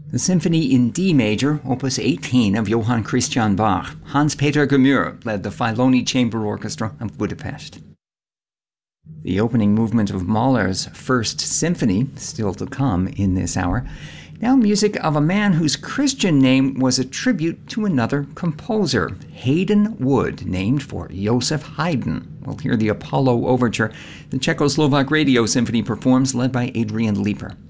The Symphony in D major, opus 18 of Johann Christian Bach. Hans-Peter Gemühr led the Filoni Chamber Orchestra of Budapest. The opening movement of Mahler's First Symphony, still to come in this hour. Now music of a man whose Christian name was a tribute to another composer, Hayden Wood, named for Joseph Haydn. We'll hear the Apollo Overture. The Czechoslovak Radio Symphony performs, led by Adrian Lieper.